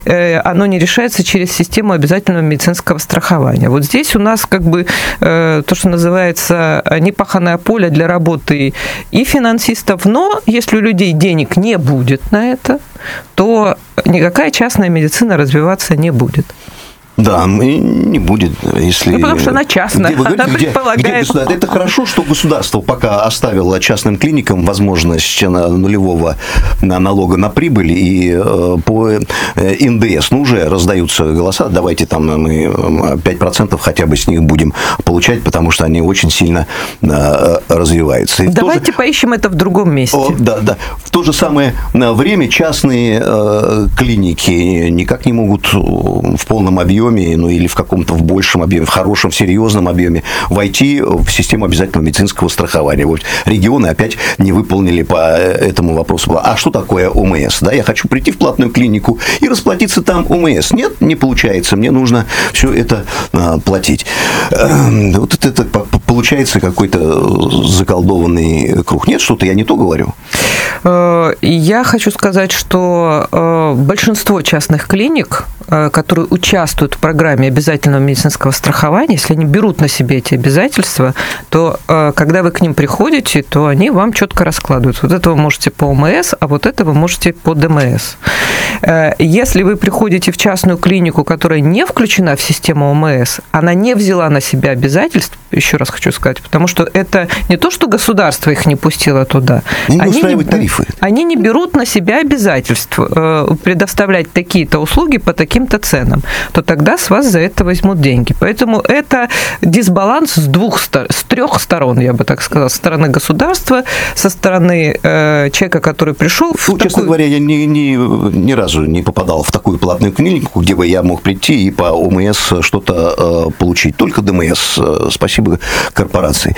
оно не решается через систему обязательного медицинского страхования. Вот здесь у нас как бы то, что называется непаханное поле для работы и финансистов, но если у людей денег не будет на это, то никакая частная медицина развиваться не будет. Да, не будет, если... потому что она частная, она предполагает... Это хорошо, что государство пока оставило частным клиникам возможность нулевого налога на прибыль, и по НДС, уже раздаются голоса, давайте там мы 5% хотя бы с них будем получать, потому что они очень сильно развиваются. И давайте поищем это в другом месте. Да. В то же самое время частные клиники никак не могут в полном объеме, или в каком-то в большем объеме, в хорошем, в серьезном объеме войти в систему обязательного медицинского страхования. Вот регионы опять не выполнили по этому вопросу. А что такое ОМС? Да, я хочу прийти в платную клинику и расплатиться там ОМС. Нет, не получается. Мне нужно все это платить. Вот это получается какой-то заколдованный круг. Нет, что-то я не то говорю? Я хочу сказать, что большинство частных клиник, которые участвуют в программе обязательного медицинского страхования, если они берут на себе эти обязательства, то когда вы к ним приходите, то они вам четко раскладывают. Вот это вы можете по ОМС, а вот это вы можете по ДМС. Если вы приходите в частную клинику, которая не включена в систему ОМС, она не взяла на себя обязательств, еще раз хочу сказать, потому что это не то, что государство их не пустило туда. Они не берут на себя обязательств предоставлять такие-то услуги по таким-то ценам, то тогда с вас за это возьмут деньги. Поэтому это дисбаланс с трех сторон, я бы так сказала. Со стороны государства, со стороны человека, который пришел в честно говоря, я ни разу не попадал в такую платную клинику, где бы я мог прийти и по ОМС что-то получить. Только ДМС. Спасибо корпорации.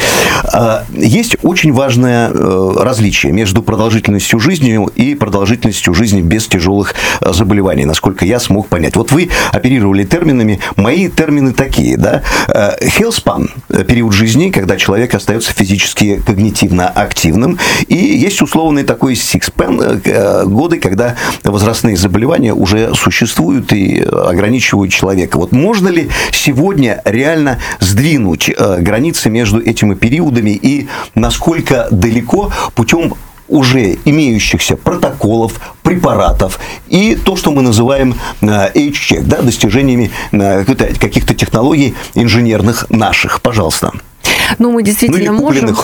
Есть очень важное различие между продолжительностью жизни и продолжительностью жизни без тяжелых заболеваний, насколько я смог понять. Вот вы оперировали терминами, мои термины такие, да, health span, период жизни, когда человек остается физически, когнитивно активным, и есть условный такой six-span, годы, когда возрастные заболевания уже существуют и ограничивают человека. Вот можно ли сегодня реально сдвинуть границы между этими периодами и насколько далеко путем уже имеющихся протоколов, препаратов и то, что мы называем age-check, да, достижениями каких-то технологий инженерных наших. Пожалуйста. Мы действительно можем.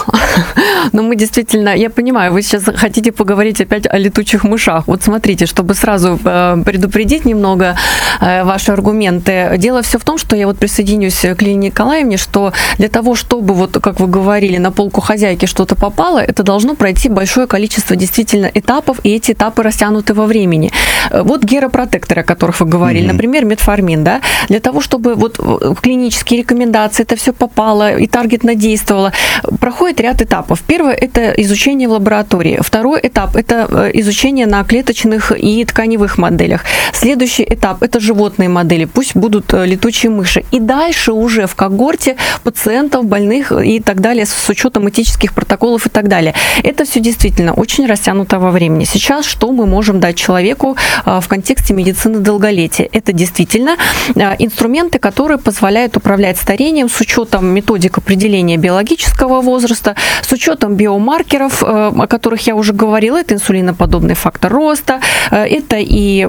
Мы действительно, я понимаю, вы сейчас хотите поговорить опять о летучих мышах. Вот смотрите, чтобы сразу предупредить немного ваши аргументы. Дело все в том, что я вот присоединюсь к Лилии Николаевне, что для того, чтобы, вот как вы говорили, на полку хозяйки что-то попало, это должно пройти большое количество действительно этапов, и эти этапы растянуты во времени. Вот геропротекторы, о которых вы говорили, например, метформин, да, для того, чтобы вот в клинические рекомендации это все попало, и таргетно действовало, проходит ряд этапов. Первый – это изучение в лаборатории. Второй этап – это изучение на клеточных и тканевых моделях. Следующий этап – это животные модели, пусть будут летучие мыши. И дальше уже в когорте пациентов, больных и так далее, с учетом этических протоколов и так далее. Это все действительно очень растянуто во времени. Сейчас что мы можем дать человеку в контексте медицины долголетия? Это действительно инструменты, которые позволяют управлять старением с учетом методик определения биологического возраста, с учетом биомаркеров, о которых я уже говорила, это инсулиноподобный фактор роста, это и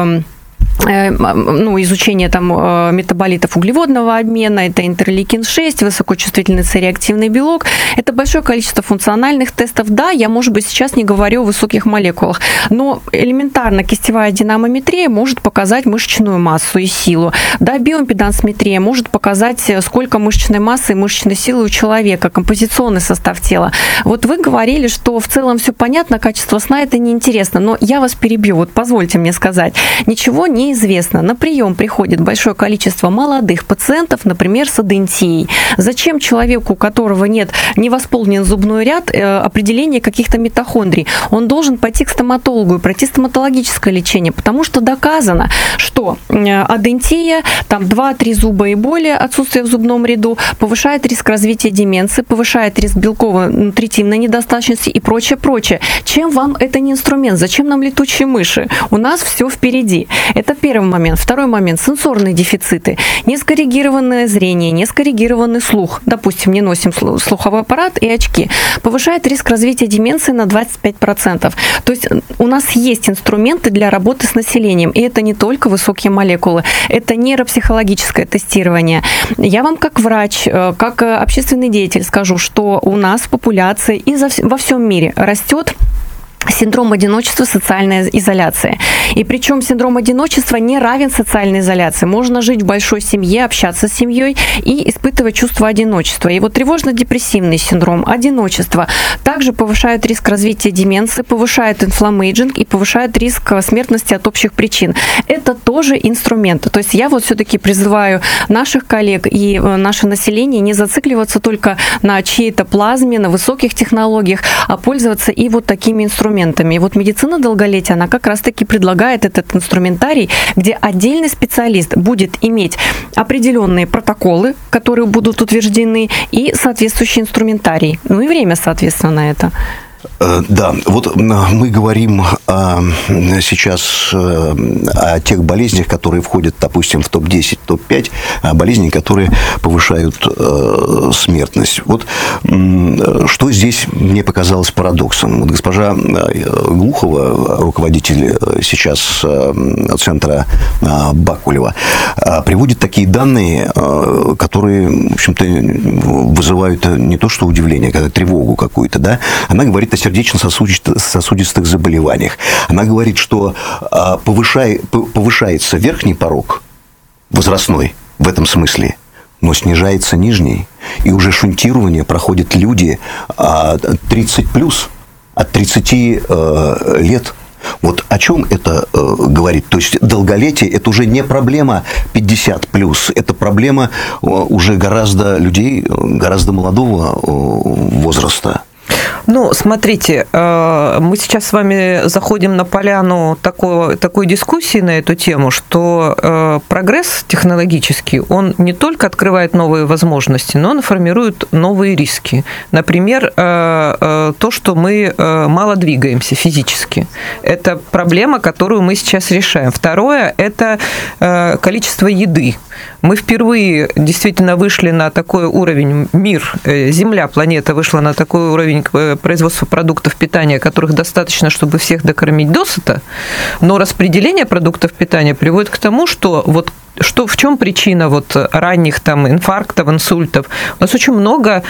изучение там метаболитов углеводного обмена, это интерлейкин-6, высокочувствительный С-реактивный белок. Это большое количество функциональных тестов. Да, я, может быть, сейчас не говорю о высоких молекулах, но элементарно кистевая динамометрия может показать мышечную массу и силу. Да, биоимпедансметрия может показать, сколько мышечной массы и мышечной силы у человека, композиционный состав тела. Вот вы говорили, что в целом все понятно, качество сна это неинтересно, но я вас перебью, вот позвольте мне сказать. Ничего не известно. На прием приходит большое количество молодых пациентов, например, с адентией. Зачем человеку, у которого не восполнен зубной ряд, определение каких-то митохондрий? Он должен пойти к стоматологу и пройти стоматологическое лечение, потому что доказано, что что адентия, там 2-3 зуба и более, отсутствие в зубном ряду, повышает риск развития деменции, повышает риск белково-нутритивной недостаточности и прочее, прочее. Чем вам это не инструмент? Зачем нам летучие мыши? У нас все впереди. Это первый момент. Второй момент – сенсорные дефициты. Нескоррегированное зрение, нескоррегированный слух. Допустим, не носим слуховой аппарат и очки. Повышает риск развития деменции на 25%. То есть у нас есть инструменты для работы с населением. И это не только высокие молекулы, это нейропсихологическое тестирование. Я вам как врач, как общественный деятель скажу, что у нас в популяции и во всем мире растет синдром одиночества, социальная изоляция. И причем синдром одиночества не равен социальной изоляции. Можно жить в большой семье, общаться с семьей и испытывать чувство одиночества. И вот тревожно-депрессивный синдром одиночества также повышает риск развития деменции, повышает инфламмейджинг и повышает риск смертности от общих причин. Это тоже инструменты. То есть я вот все-таки призываю наших коллег и наше население не зацикливаться только на чьей-то плазме, на высоких технологиях, а пользоваться и вот такими инструментами. И вот медицина долголетия, она как раз-таки предлагает этот инструментарий, где отдельный специалист будет иметь определенные протоколы, которые будут утверждены, и соответствующий инструментарий. Ну и время, соответственно, на это. Да, вот мы говорим сейчас о тех болезнях, которые входят, допустим, в топ-10, топ-5, болезней, которые повышают смертность. Вот что здесь мне показалось парадоксом. Вот госпожа Глухова, руководитель сейчас центра Бакулева, приводит такие данные, которые, в общем-то, вызывают не то что удивление, а тревогу какую-то, да? Она говорит о сердечно-сосудистых заболеваниях. Она говорит, что повышается верхний порог возрастной в этом смысле, но снижается нижний. И уже шунтирование проходят люди 30+, от 30 лет. Вот о чем это говорит? То есть долголетие – это уже не проблема 50+, это проблема уже гораздо молодого возраста. Ну, смотрите, мы сейчас с вами заходим на поляну такой дискуссии на эту тему, что прогресс технологический, он не только открывает новые возможности, но он формирует новые риски. Например, то, что мы мало двигаемся физически. Это проблема, которую мы сейчас решаем. Второе – это количество еды. Мы впервые действительно вышли на такой уровень, мир, Земля, планета вышла на такой уровень производства продуктов питания, которых достаточно, чтобы всех докормить досыта, но распределение продуктов питания приводит к тому, что в чем причина ранних инфарктов, инсультов? У нас очень много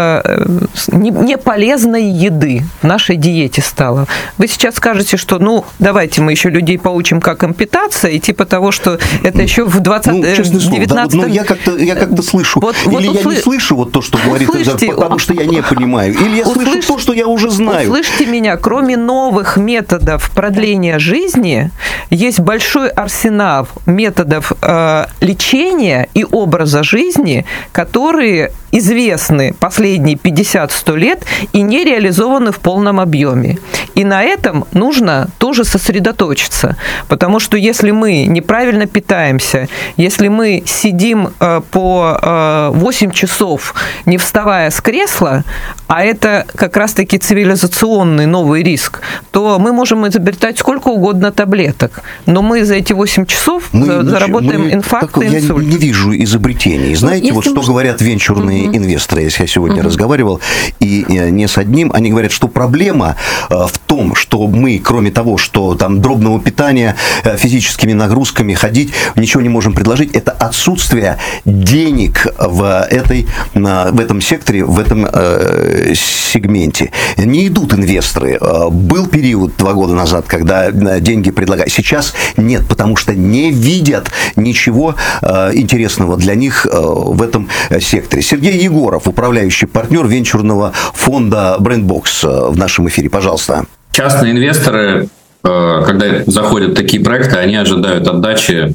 неполезной еды в нашей диете стало. Вы сейчас скажете, что давайте мы еще людей поучим, как им питаться, и типа того, что это еще в 19 я как-то слышу. Или я не слышу то, что говорит, потому что я не понимаю. Или я слышу то, что я уже знаю. Услышьте меня, кроме новых методов продления жизни, есть большой арсенал методов лечения и образа жизни, которые известны последние 50-100 лет и не реализованы в полном объеме. И на этом нужно тоже сосредоточиться, потому что если мы неправильно питаемся, если мы сидим по 8 часов, не вставая с кресла, а это как раз-таки цивилизационный новый риск, то мы можем изобретать сколько угодно таблеток, но мы за эти 8 часов заработаем инфаркт и инсульт. Я не вижу изобретений. Знаете, что говорят венчурные инвесторы, если я сегодня разговаривал, и не с одним, они говорят, что проблема в том, что мы, кроме того, что дробного питания, физическими нагрузками ходить, ничего не можем предложить, это отсутствие денег в этом секторе, в этом сегменте. Не идут инвесторы. Был период 2 года назад, когда деньги предлагали. Сейчас нет, потому что не видят ничего интересного для них в этом секторе. Сергей Егоров, управляющий партнер венчурного фонда BrandBox, в нашем эфире. Пожалуйста. Частные инвесторы, когда заходят в такие проекты, они ожидают отдачи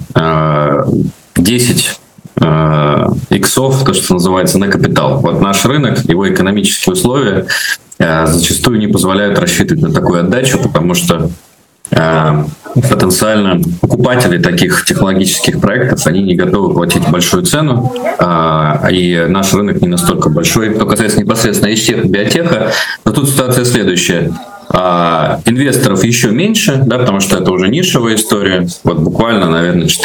10 иксов, то, что называется, на капитал. Вот наш рынок, его экономические условия зачастую не позволяют рассчитывать на такую отдачу, потому что потенциально покупатели таких технологических проектов, они не готовы платить большую цену, и наш рынок не настолько большой. Что касается непосредственно ИЧтеха, биотеха, то тут ситуация следующая. Инвесторов еще меньше, да, потому что это уже нишевая история. Вот буквально, наверное,